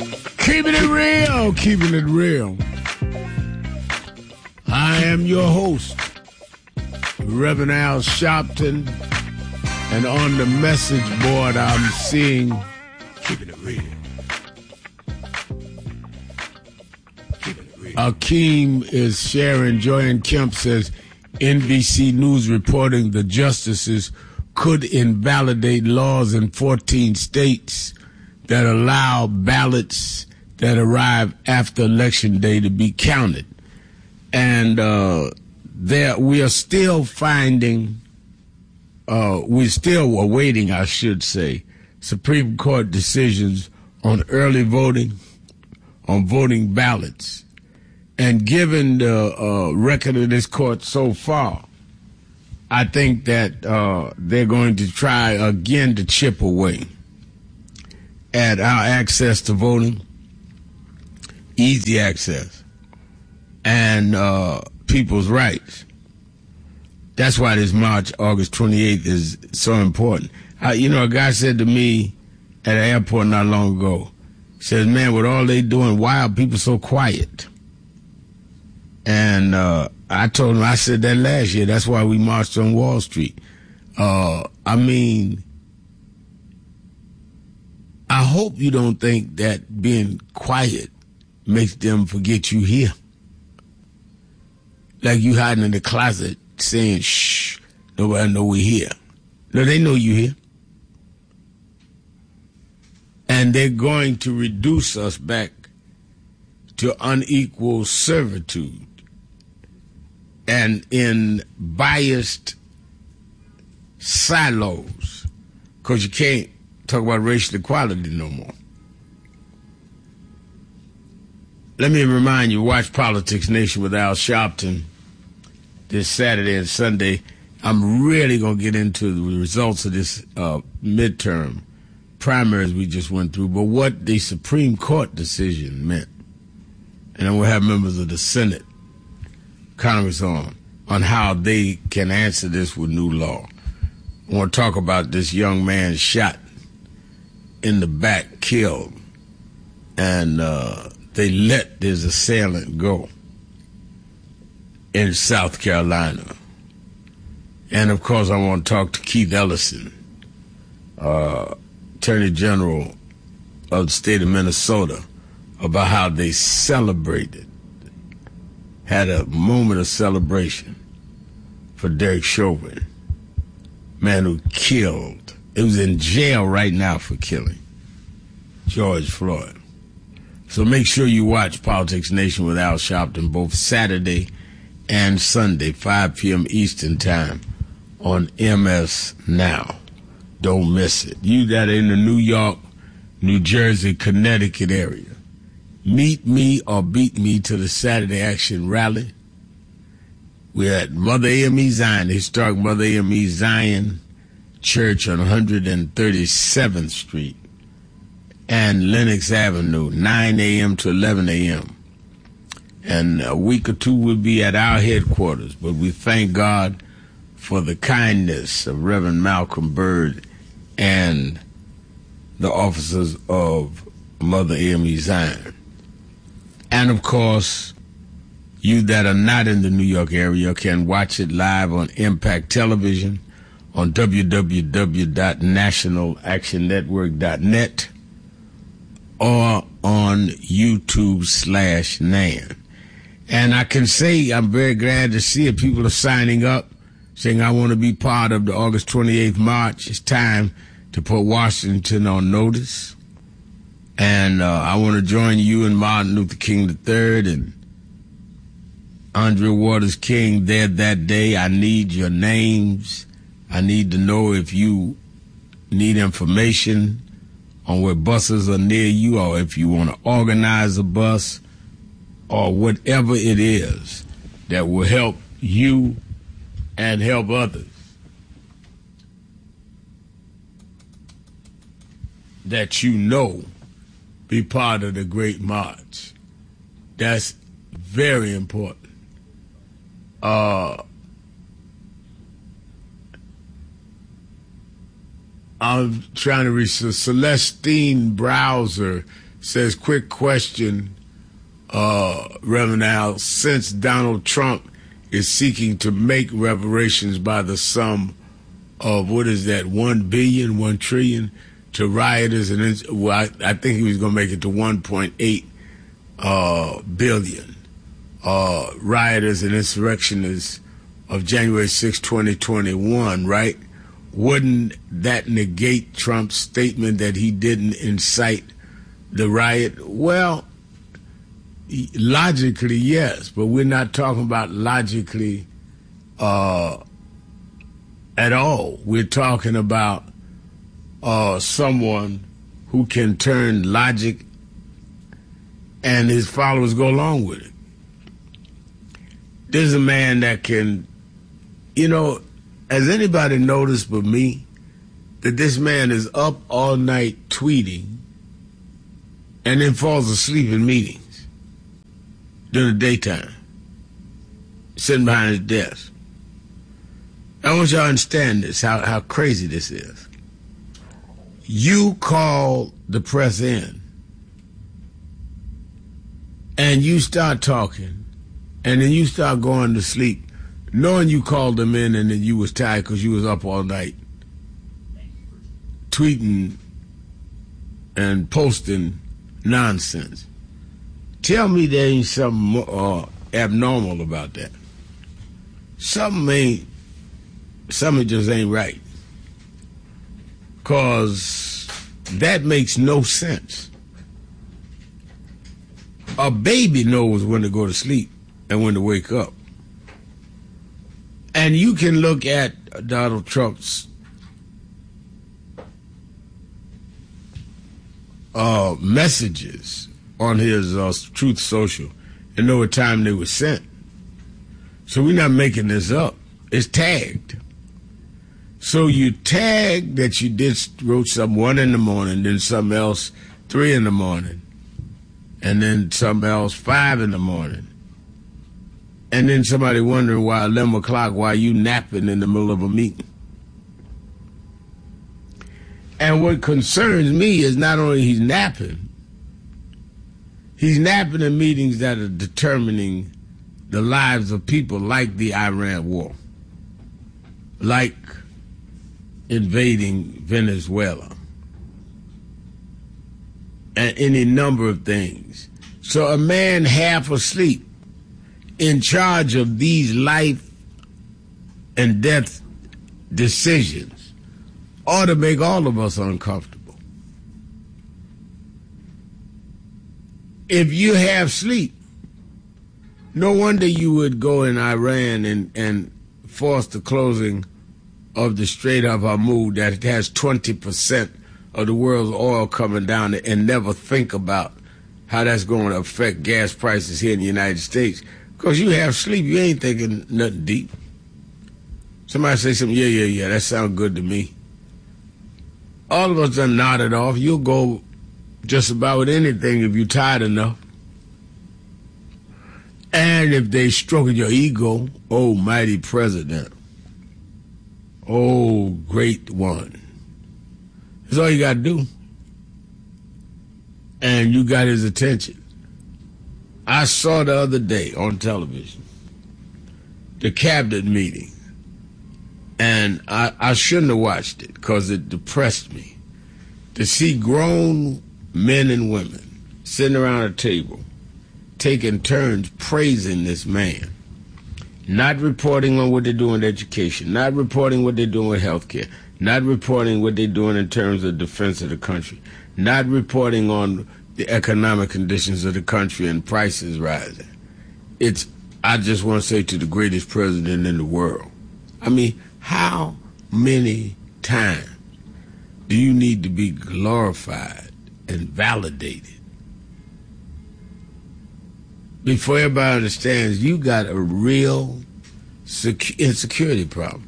Keeping it real, keeping it real. I am your host, Reverend Al Sharpton, and on the message board I'm seeing keeping it real. Keeping it real. Akeem is sharing. Joanne Kemp says NBC News reporting the justices could invalidate laws in 14 states that allow ballots that arrive after Election Day to be counted. And we are still finding, we're still awaiting, I should say, Supreme Court decisions on early voting, on voting ballots. And given the record of this court so far, I think that they're going to try again to chip away at our access to voting, easy access, and people's rights. That's why this March, August 28th, is so important. A guy said to me at an airport not long ago, he says, man, with all they doing, why are people so quiet? And I told him, I said that last year, that's why we marched on Wall Street. I hope you don't think that being quiet makes them forget you here. Like you hiding in the closet saying, shh, nobody know we're here. No, they know you're here. And they're going to reduce us back to unequal servitude and in biased silos, because you can't talk about racial equality no more. Let me remind you, watch Politics Nation with Al Sharpton this Saturday and Sunday. I'm really going to get into the results of this midterm primaries we just went through, but what the Supreme Court decision meant. And then we'll have members of the Senate, Congress on how they can answer this with new law. I want to talk about this young man shot in the back, killed, and they let his assailant go in South Carolina. And, of course, I want to talk to Keith Ellison, Attorney General of the state of Minnesota, about how they celebrated, had a moment of celebration for Derek Chauvin, man who killed. It was in jail right now for killing George Floyd. So make sure you watch Politics Nation with Al Sharpton both Saturday and Sunday, 5 p.m. Eastern Time on MS Now. Don't miss it. You that are in the New York, New Jersey, Connecticut area, meet me or beat me to the Saturday Action Rally. We're at Mother AME Zion, the historic Mother AME Zion Church on 137th Street and Lenox Avenue, 9 a.m. to 11 a.m. And a week or two we'll be at our headquarters, but we thank God for the kindness of Reverend Malcolm Byrd and the officers of Mother AME Zion. And, of course, you that are not in the New York area can watch it live on Impact Television, on www.nationalactionnetwork.net, or on YouTube/NAN. And I can say I'm very glad to see it. People are signing up, saying I want to be part of the August 28th march. It's time to put Washington on notice. And I want to join you and Martin Luther King III and Andre Waters King there that day. I need your names. I need to know if you need information on where buses are near you, or if you want to organize a bus, or whatever it is that will help you and help others that you know be part of the Great March. That's very important. I'm trying to reach Celestine Browser says, quick question, Reverend Al, since Donald Trump is seeking to make reparations by the sum of, what is that, 1 billion, 1 trillion to rioters, and I think he was going to make it to 1.8 billion rioters and insurrectionists of January 6, 2021, right? Wouldn't that negate Trump's statement that he didn't incite the riot? Well, logically, yes, but we're not talking about logically at all. We're talking about someone who can turn logic and his followers go along with it. There's a man that can, has anybody noticed but me that this man is up all night tweeting and then falls asleep in meetings during the daytime, sitting behind his desk? I want y'all to understand this, how crazy this is. You call the press in and you start talking and then you start going to sleep knowing you called them in and then you was tired because you was up all night tweeting and posting nonsense. Tell me there ain't something abnormal about that. Something just ain't right. Because that makes no sense. A baby knows when to go to sleep and when to wake up. And you can look at Donald Trump's messages on his Truth Social and know what time they were sent. So we're not making this up. It's tagged. So you tag that you wrote something 1 in the morning, then something else 3 in the morning, and then something else 5 in the morning. And then somebody wondering why 11 o'clock, why you napping in the middle of a meeting. And what concerns me is not only he's napping in meetings that are determining the lives of people, like the Iran war, like invading Venezuela, and any number of things. So a man half asleep in charge of these life and death decisions ought to make all of us uncomfortable. If you have sleep, no wonder you would go in Iran and force the closing of the Strait of Hormuz that has 20% of the world's oil coming down and never think about how that's going to affect gas prices here in the United States. Because you have sleep, you ain't thinking nothing deep. Somebody say something, yeah, that sounds good to me. All of us done nodded off. You'll go just about with anything if you're tired enough. And if they stroking your ego, oh, mighty president, oh, great one. That's all you got to do. And you got his attention. I saw the other day on television the cabinet meeting, and I shouldn't have watched it because it depressed me to see grown men and women sitting around a table taking turns praising this man, not reporting on what they're doing in education, not reporting what they're doing with health care, not reporting what they're doing in terms of defense of the country, not reporting on the economic conditions of the country and prices rising. I just want to say to the greatest president in the world, I mean, how many times do you need to be glorified and validated before everybody understands you got a real insecurity problem?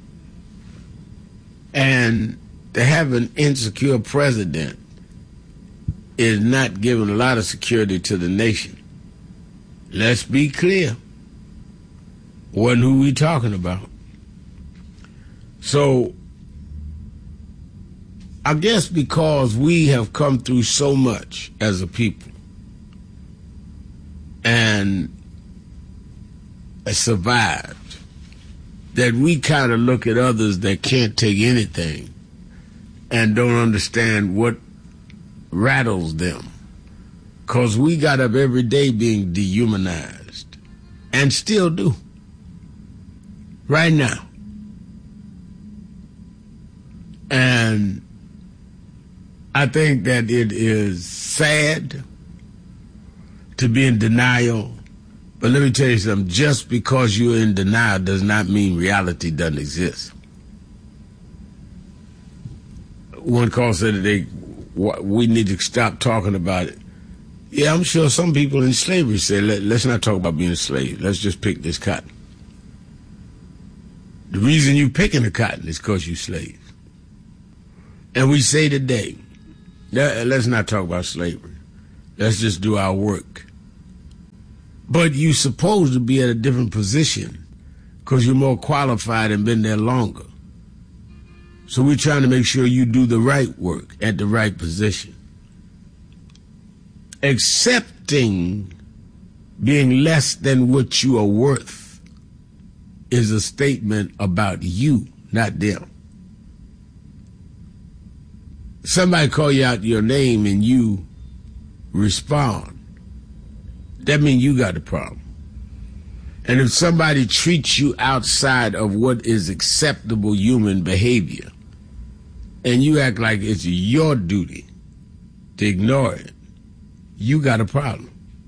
And to have an insecure president is not giving a lot of security to the nation. Let's be clear. Wasn't who we talking about. So I guess because we have come through so much as a people and survived, that we kind of look at others that can't take anything and don't understand what rattles them. Because we got up every day being dehumanized, and still do, right now. And I think that it is sad to be in denial. But let me tell you something. Just because you're in denial does not mean reality doesn't exist. One call said today, we need to stop talking about it. Yeah, I'm sure some people in slavery say, let's not talk about being a slave. Let's just pick this cotton. The reason you picking the cotton is because you slaves. And we say today, let's not talk about slavery. Let's just do our work. But you're supposed to be at a different position because you're more qualified and been there longer. So we're trying to make sure you do the right work at the right position. Accepting being less than what you are worth is a statement about you, not them. Somebody call you out your name and you respond. That means you got a problem. And if somebody treats you outside of what is acceptable human behavior, and you act like it's your duty to ignore it, you got a problem.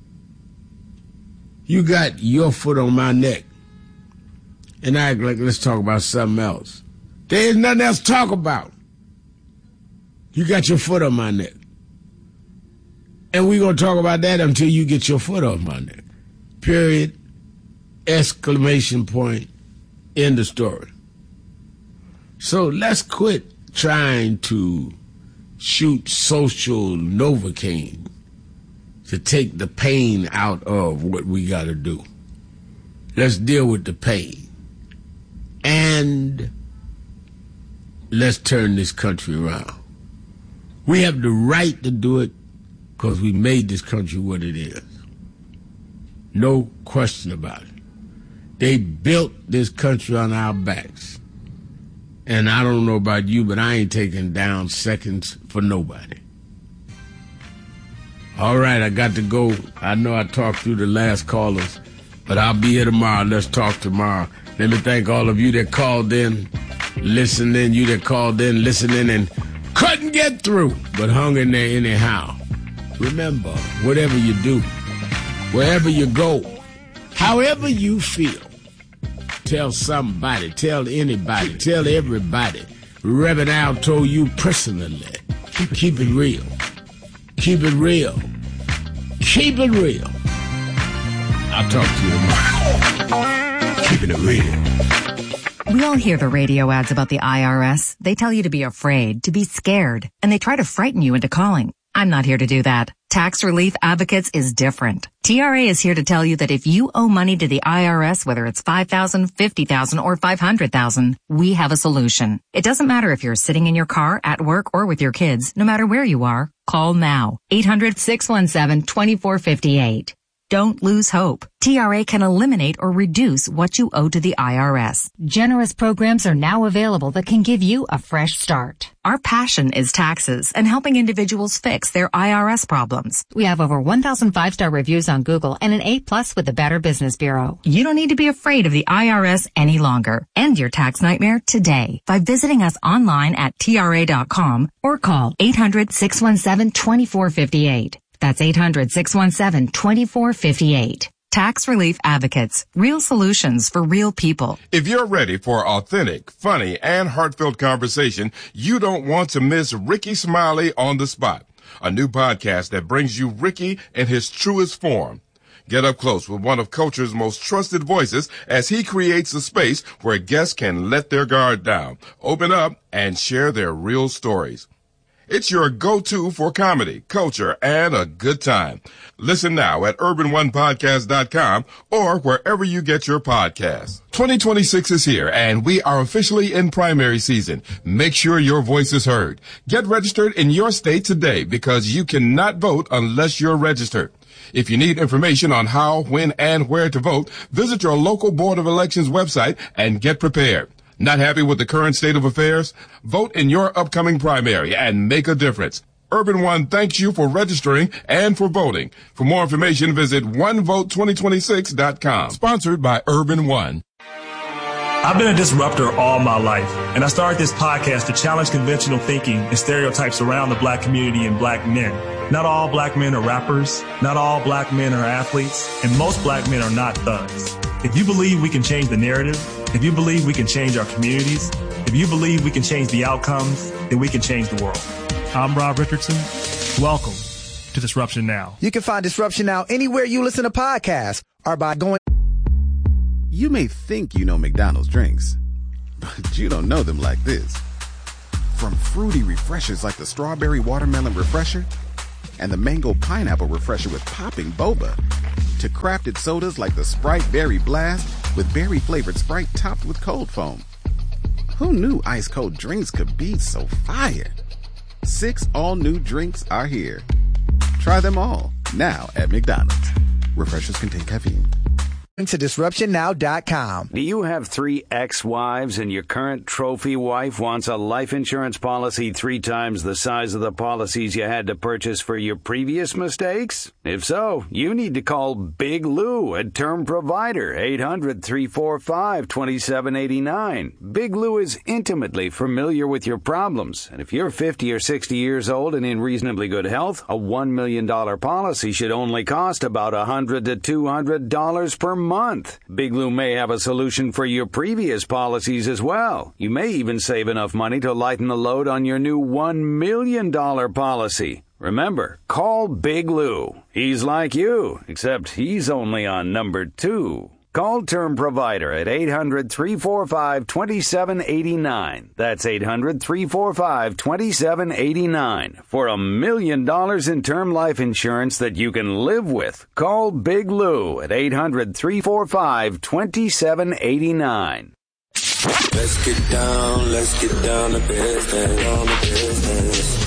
You got your foot on my neck, and I act like let's talk about something else. There is nothing else to talk about. You got your foot on my neck. And we're going to talk about that until you get your foot off my neck. Period. Exclamation point. End of story. So let's quit trying to shoot social Novocaine to take the pain out of what we got to do. Let's deal with the pain. And let's turn this country around. We have the right to do it because we made this country what it is. No question about it. They built this country on our backs. And I don't know about you, but I ain't taking down seconds for nobody. All right, I got to go. I know I talked through the last callers, but I'll be here tomorrow. Let's talk tomorrow. Let me thank all of you that called in, listening, you that called in, listening, and couldn't get through, but hung in there anyhow. Remember, whatever you do, wherever you go, however you feel, tell somebody, tell anybody, tell everybody. Reverend Al told you personally, keep it real. Keep it real. Keep it real. I'll talk to you tomorrow. Keeping it real. We all hear the radio ads about the IRS. They tell you to be afraid, to be scared, and they try to frighten you into calling. I'm not here to do that. Tax Relief Advocates is different. TRA is here to tell you that if you owe money to the IRS, whether it's $5,000, $50,000, or $500,000, we have a solution. It doesn't matter if you're sitting in your car, at work, or with your kids. No matter where you are, call now. 800-617-2458. Don't lose hope. TRA can eliminate or reduce what you owe to the IRS. Generous programs are now available that can give you a fresh start. Our passion is taxes and helping individuals fix their IRS problems. We have over 1,000 5-star reviews on Google and an A+ with the Better Business Bureau. You don't need to be afraid of the IRS any longer. End your tax nightmare today by visiting us online at TRA.com or call 800-617-2458. That's 800-617-2458. Tax Relief Advocates. Real solutions for real people. If you're ready for authentic, funny, and heartfelt conversation, you don't want to miss Ricky Smiley on the Spot, a new podcast that brings you Ricky in his truest form. Get up close with one of culture's most trusted voices as he creates a space where guests can let their guard down, open up, and share their real stories. It's your go-to for comedy, culture, and a good time. Listen now at urban1podcast.com or wherever you get your podcasts. 2026 is here, and we are officially in primary season. Make sure your voice is heard. Get registered in your state today because you cannot vote unless you're registered. If you need information on how, when, and where to vote, visit your local Board of Elections website and get prepared. Not happy with the current state of affairs? Vote in your upcoming primary and make a difference. Urban One thanks you for registering and for voting. For more information, visit onevote2026.com. Sponsored by Urban One. I've been a disruptor all my life, and I started this podcast to challenge conventional thinking and stereotypes around the black community and black men. Not all black men are rappers, not all black men are athletes, and most black men are not thugs. If you believe we can change the narrative, if you believe we can change our communities, if you believe we can change the outcomes, then we can change the world. I'm Rob Richardson. Welcome to Disruption Now. You can find Disruption Now anywhere you listen to podcasts or by going. You may think you know McDonald's drinks, but you don't know them like this. From fruity refreshers like the Strawberry Watermelon Refresher and the Mango Pineapple Refresher with popping boba, to crafted sodas like the Sprite Berry Blast with berry-flavored Sprite topped with cold foam. Who knew ice-cold drinks could be so fire? 6 all-new drinks are here. Try them all, now at McDonald's. Refreshers contain caffeine. To DisruptionNow.com. Do you have 3 ex-wives and your current trophy wife wants a life insurance policy 3 times the size of the policies you had to purchase for your previous mistakes? If so, you need to call Big Lou, a term provider, 800-345-2789. Big Lou is intimately familiar with your problems, and if you're 50 or 60 years old and in reasonably good health, a $1 million policy should only cost about $100 to $200 per month. Big Lou may have a solution for your previous policies as well. You may even save enough money to lighten the load on your new $1 million policy. Remember, call Big Lou. He's like you, except he's only on number 2. Call Term Provider at 800-345-2789. That's 800-345-2789 for $1 million in term life insurance that you can live with. Call Big Lou at 800-345-2789. Let's get down to business.